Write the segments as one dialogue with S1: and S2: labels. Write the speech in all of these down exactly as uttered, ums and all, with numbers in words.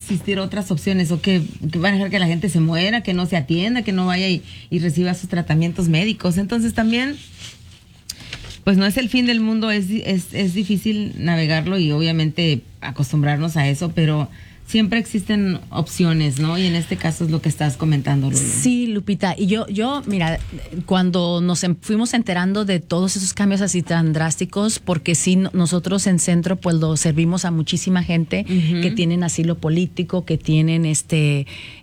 S1: existir otras opciones o que, que van a dejar que la gente se muera, que no se atienda, que no vaya y, y reciba sus tratamientos médicos. Entonces también, pues no es el fin del mundo, es, es, es difícil navegarlo y obviamente acostumbrarnos a eso, pero siempre existen opciones, ¿no? Y en este caso es lo que estás comentando, Lulu.
S2: Sí, Lupita. Y yo, yo, mira, cuando nos em- fuimos enterando de todos esos cambios así tan drásticos, porque sí, no- nosotros en Centro, pues lo servimos a muchísima gente uh-huh. que tienen asilo político, que tienen este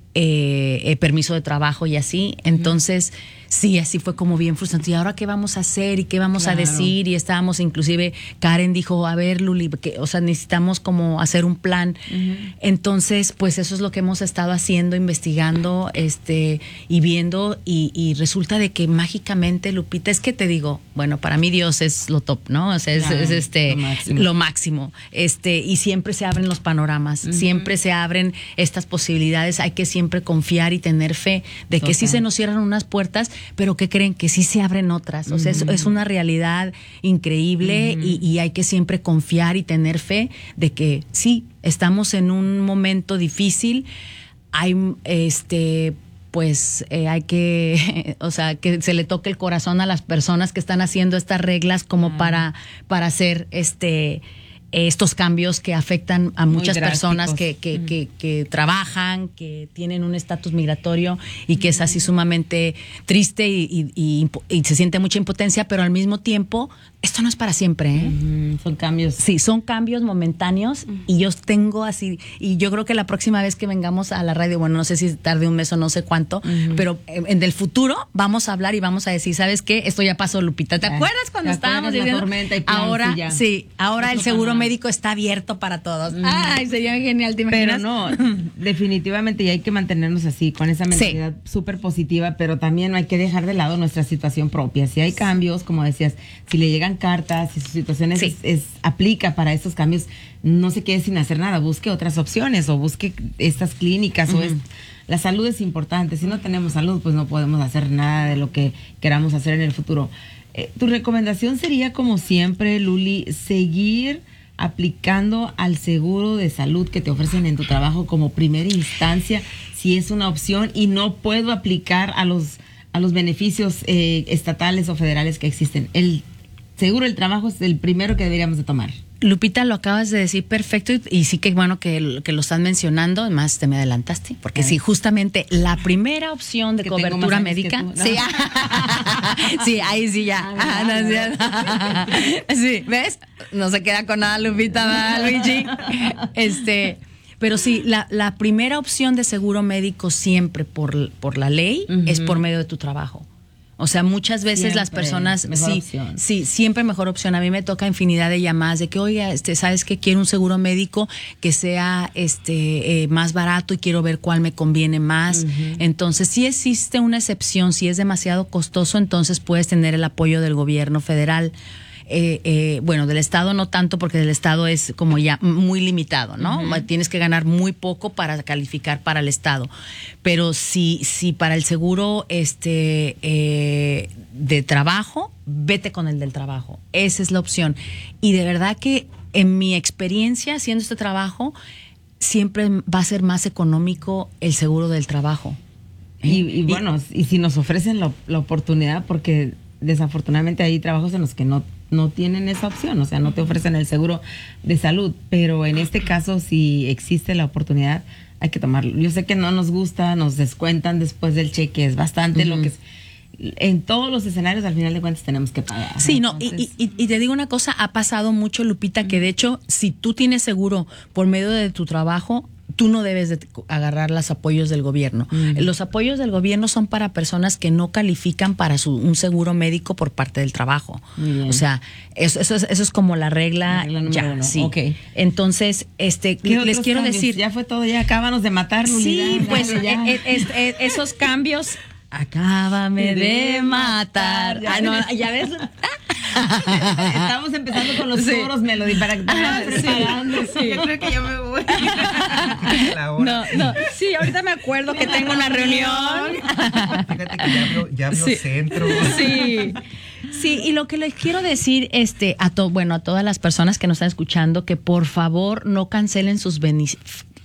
S2: eh, eh, permiso de trabajo y así. Entonces, uh-huh. sí, así fue como bien frustrante. ¿Y ahora qué vamos a hacer? ¿Y qué vamos claro. a decir? Y estábamos, inclusive, Karen dijo, a ver, Luli, que, o sea, necesitamos como hacer un plan. Uh-huh. Entonces, pues eso es lo que hemos estado haciendo, investigando, este, y viendo, y, y resulta de que mágicamente, Lupita, es que te digo, bueno, para mí Dios es lo top, ¿no? O sea, es, claro, es este, lo máximo. lo máximo. Este, y siempre se abren los panoramas, uh-huh. siempre se abren estas posibilidades. Hay que siempre confiar y tener fe de que okay. sí se nos cierran unas puertas, pero que creen que sí se abren otras. O sea, uh-huh. es, es una realidad increíble uh-huh. y, y hay que siempre confiar y tener fe de que sí, estamos en un momento difícil. Hay, este, pues, eh, hay que, o sea, que se le toque el corazón a las personas que están haciendo estas reglas como uh-huh. para, para hacer este... estos cambios que afectan a muchas personas que, que, mm. que, que trabajan, que tienen un estatus migratorio y que es así sumamente triste y, y, y, y se siente mucha impotencia, pero al mismo tiempo esto no es para siempre, ¿eh?
S1: Mm-hmm. Son cambios.
S2: Sí, son cambios momentáneos mm. y yo tengo así, y yo creo que la próxima vez que vengamos a la radio, bueno, no sé si tarde un mes o no sé cuánto, mm-hmm. pero en el futuro vamos a hablar y vamos a decir, ¿sabes qué? Esto ya pasó, Lupita. ¿Te acuerdas cuando estábamos diciendo?
S1: Tormenta y plan,
S2: ahora,
S1: sí,
S2: sí, ahora el seguro médico está abierto para todos. Mm. Ay, sería genial, ¿te imaginas?
S1: Pero no, definitivamente y hay que mantenernos así, con esa mentalidad súper sí. positiva, pero también no hay que dejar de lado nuestra situación propia. Si hay cambios, como decías, si le llegan cartas, si su situación es, sí. es, es aplica para esos cambios, no se quede sin hacer nada, busque otras opciones o busque estas clínicas uh-huh. o es, la salud es importante. Si no tenemos salud, pues no podemos hacer nada de lo que queramos hacer en el futuro. Eh, tu recomendación sería, como siempre, Luli, seguir aplicando al seguro de salud que te ofrecen en tu trabajo como primera instancia, si es una opción, y no puedo aplicar a los a los beneficios eh, estatales o federales que existen. El seguro del trabajo es el primero que deberíamos de tomar.
S2: Lupita, lo acabas de decir perfecto y, y sí que bueno que, que lo están mencionando, además te me adelantaste, porque sí, justamente la primera opción de que cobertura médica, tú, ¿no? sí, sí, ahí sí ya, ah, no, sí, sí, ¿ves? No se queda con nada, Lupita, ¿verdad, Luigi? Este, pero sí, la, la primera opción de seguro médico siempre por, por la ley uh-huh. es por medio de tu trabajo. O sea, muchas veces siempre las personas, sí, opción. sí, siempre mejor opción. A mí me toca infinidad de llamadas de que, oiga, este, ¿sabes qué? Quiero un seguro médico que sea este eh, más barato y quiero ver cuál me conviene más. Uh-huh. Entonces, si existe una excepción, si es demasiado costoso, entonces puedes tener el apoyo del gobierno federal. Eh, eh, bueno, del Estado no tanto, porque del Estado es como ya muy limitado, ¿no? Uh-huh. Tienes que ganar muy poco para calificar para el Estado. Pero si, si para el seguro este eh, de trabajo, vete con el del trabajo. Esa es la opción. Y de verdad que en mi experiencia haciendo este trabajo, siempre va a ser más económico el seguro del trabajo.
S1: ¿Eh? Y, y bueno, y, y si nos ofrecen la, la oportunidad, porque desafortunadamente hay trabajos en los que no no tienen esa opción, o sea, no te ofrecen el seguro de salud, pero en este caso, si existe la oportunidad, hay que tomarlo. Yo sé que no nos gusta, nos descuentan después del cheque, es bastante uh-huh. lo que es. En todos los escenarios, al final de cuentas, tenemos que pagar.
S2: Sí, no, Entonces, y, y, y te digo una cosa, ha pasado mucho, Lupita, uh-huh. que de hecho, si tú tienes seguro por medio de tu trabajo, tú no debes de agarrar los apoyos del gobierno. Uh-huh. Los apoyos del gobierno son para personas que no califican para su, un seguro médico por parte del trabajo. O sea, eso, eso, es, eso es como la regla, la regla ya, uno. Sí. Okay. Entonces, este, les quiero
S1: cambios?
S2: decir...
S1: Ya fue todo, ya acábamos de matar.
S2: Sí,
S1: ya,
S2: pues
S1: ya.
S2: Eh, eh, eh, esos cambios... Acábame de matar. Ah, no, ¿ya ves?
S1: Estamos empezando con los coros, sí. Melody, para que te vayas preparando. Sí, sí. Yo creo que yo me voy.
S2: No, no. Sí, ahorita me acuerdo que tengo una reunión.
S3: Fíjate que ya abrió, ya abrió
S2: sí.
S3: centro.
S2: Sí. Sí, y lo que les quiero decir, este, a to, bueno, a todas las personas que nos están escuchando, que por favor no cancelen sus beneficios.